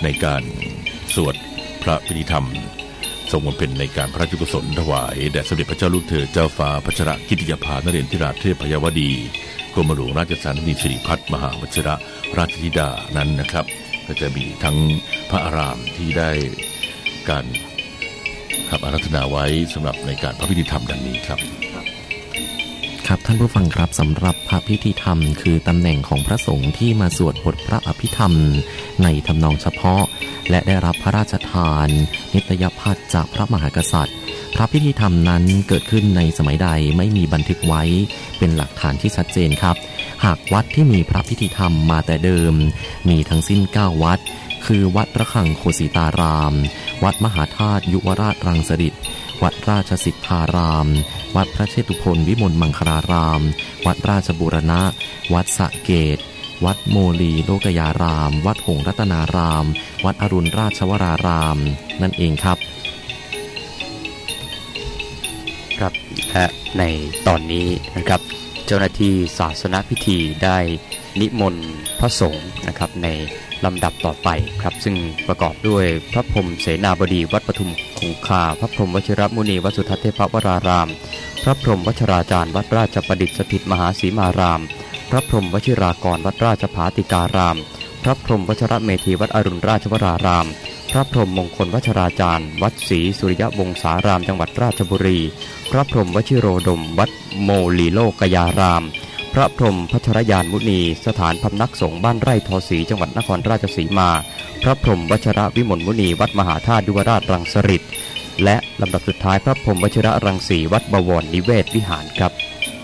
ในการสวดพระพิธีธรรมทรงบำเพ็ญในการพระราชกุศลถวายแด่สมเด็จพระเจ้าลูกเธอเจ้าฟ้าพัชรกิติยาภานเรศวราเทพยวดีกรมหลวงราชสานีสิริพัฒน์มหาวชิรราชธิดานั้นนะครับก็จะมีทั้งพระอารามที่ได้การขับอาราธนาไว้สำหรับในการพระพิธีธรรมดังนี้ครับครับท่านผู้ฟังครับสำหรับพระพิธีธรรมคือตำแหน่งของพระสงฆ์ที่มาสวดบทพระอภิธรรมในทำนองเฉพาะและได้รับพระราชทานนิตยพัฒน์จากพระมหากษัตริย์พระพิธีธรรมนั้นเกิดขึ้นในสมัยใดไม่มีบันทึกไว้เป็นหลักฐานที่ชัดเจนครับหากวัดที่มีพระพิธีธรรมมาแต่เดิมมีทั้งสิ้น9วัดคือวัดระฆังโคสิตารามวัดมหาธาตุยุวราชรังสฤษฎ์วัดราชสิทธารามวัดพระเชตุพนวิมลมังคลารามวัดราชบูรณะวัดสระเกตวัดโมลีโลกยารามวัดหงส์รัตนารามวัดอรุณราชวรารามนั่นเองครับครับและในตอนนี้นะครับเจ้าหน้าที่ศาสนพิธีได้นิมนต์พระสงฆ์นะครับในลำดับต่อไปครับซึ่งประกอบด้วยพระพรหมเสนาบดีวัดปทุมคงคาพระพรหมวชิรมุนีวัดสุทัศน์เทพวรารามพระพรหมวชราจารย์วัดราชประดิษฐ์สถิตมหาสีมารามพระพรหมวชิรากรวัดราชภาติการามพระพรหมวชรเมธีวัดอรุณราชวรารามพระพรหมมงคลวชราจารย์วัดศรีสุริยวงศารามจังหวัดราชบุรีพระพรหมวชิโรดมวัดโมลีโลกยารามพระพรหมพัชรยานมุนีสถานพำนักสงฆ์บ้านไร่ทอศรีจังหวัดนครราชสีมาพระพรหมวชรวิมลมุนีวัดมหาธาตุยุวราชรังสฤษฎ์และลำดับสุดท้ายพระพรหมวชิรรังสีวัดบวรนิเวศวิหารครับ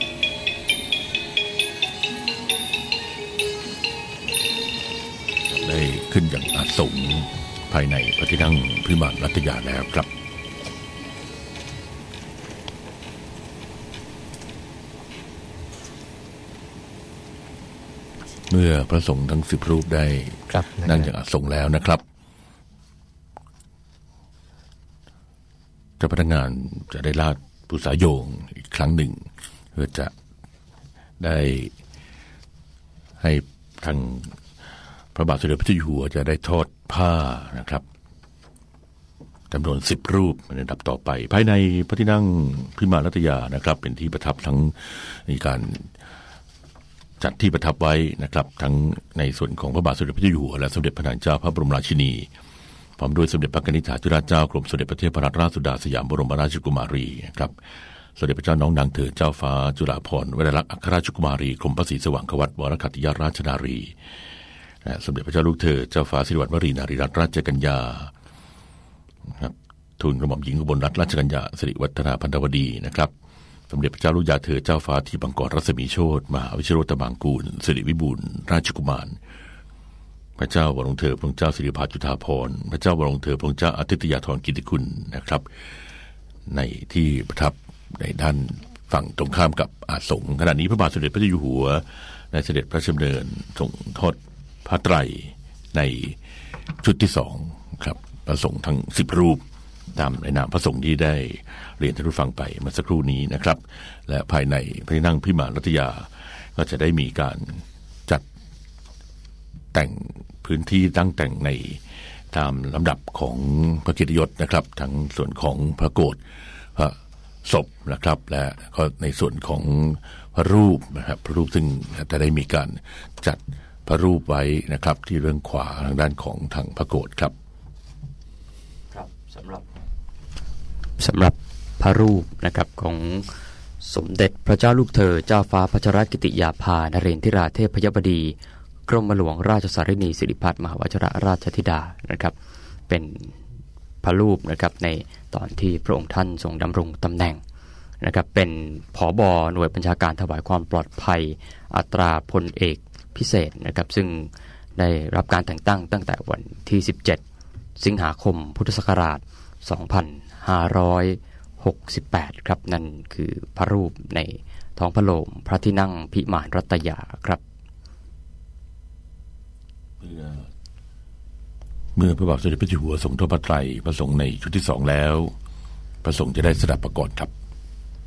ได้ขึ้นอย่างอาสมภายในพระที่นั่งพิมานรัตยาแล้วครับเมื่อพระสงฆ์ทั้ง10รูปได้นั่งอย่างอาสมแล้วนะครับเจ้าพนักงานจะได้ลาดปุษาโยงอีกครั้งหนึ่งเพื่อจะได้ให้ทางพระบาทสมเด็จพระเจ้าอยู่หัวจะได้ทอดผ้านะครับจำนวน10รูปในลำดับต่อไปภายในพระที่นั่งพิมานรัตยานะครับเป็นที่ประทับทั้งในการจัดที่ประทับไว้นะครับทั้งในส่วนของพระบาทสมเด็จพระเจ้าอยู่หัวและสมเด็จพระนางเจ้าพระบรมราชินีพร้อมด้วยสมเด็จพระกนิษฐาธิราชเจ้ากรมสมเด็จพระเทพรัตนราชสุดาสยามบรมราชกุมารีครับสมเด็จพระเจ้าน้องนางเธอเจ้าฟ้าจุฬาภรณ์วลัยลักษณ์อัครราชกุมารีกรมพระศรีสว่างควัตวรคัตติยราชนารีสมเด็จพระเจ้าลูกเธอเจ้าฟ้าสิริวัณวรีนารีรัตนราชกัญญาครับทูลกระหม่อมหญิงอุบลรัตนราชกัญญาสิริวัฒนาพันธวดีนะครับสมเด็จพระเจ้าลูกยาเธอเจ้าฟ้าที่บังกรรัศมีโชติมหาวิชิโรตบางกูลสิริวิบูลย์ราชกุมารพระเจ้าวรวงเธอพระเจ้าสิริภาจุฑาภรณ์พระเจ้าวรวงเธอพระเจ้าอาทิตยาธรกิติคุณนะครับในที่ประทับในด้านฝั่งตรงข้ามกับอาสมขณะนี้พระบาทสมเด็จพระเจ้าอยู่หัวได้เสด็จพระราชดำเนินทรงทอดพระไตรในชุดที่2ครับพระสงฆ์ทั้ง10รูปตามในนามพระสงฆ์ที่ได้เรียนท่านผู้ฟังไปเมื่อสักครู่นี้นะครับและภายในพระที่นั่งพิมานรัตยาก็จะได้มีการจัดแต่งพื้นที่ตั้งแต่งในตามลำดับของพระเกียรติยศนะครับทั้งส่วนของพระโกฐพระศพนะครับและก็ในส่วนของพระรูปนะครับพระรูปซึ่งจะได้มีการจัดพระรูปไว้นะครับที่เรื่องขวาทางด้านของทางพระโกฐครับครับสำหรับพระรูปนะครับของสมเด็จพระเจ้าลูกเธอเจ้าฟ้าพัชรกิติยาภานเรศวราเทพยวดีกรมหลวงราชสารินีสิริพัฒน์มหาวชิรราชธิดานะครับเป็นพระรูปนะครับในตอนที่พระองค์ท่านทรงดำรงตำแหน่งนะครับเป็นผบ.หน่วยบัญชาการถวายความปลอดภัยอัตราพลเอกพิเศษนะครับซึ่งได้รับการแต่งตั้งตั้งแต่วันที่17สิงหาคมพุทธศักราช2568ครับนั่นคือพระรูปในท้องพระโรงพระที่นั่งพิมานรัตยาครับเมื่อพระบาทสมเด็จพระเจ้าอยู่หัวทรงทอดพระไตรพระสงฆ์ในชุดที่2แล้วพระสงฆ์จะได้สดับประกอบครับ